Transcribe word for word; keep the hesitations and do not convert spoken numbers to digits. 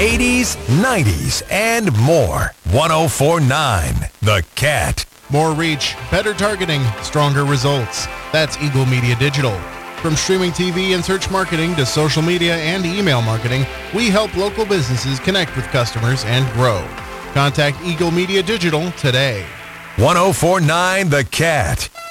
eighties, nineties, and more. one oh four point nine The Cat. More reach, better targeting, stronger results. That's Eagle Media Digital. From streaming T V and search marketing to social media and email marketing, we help local businesses connect with customers and grow. Contact Eagle Media Digital today. one oh four point nine The Cat.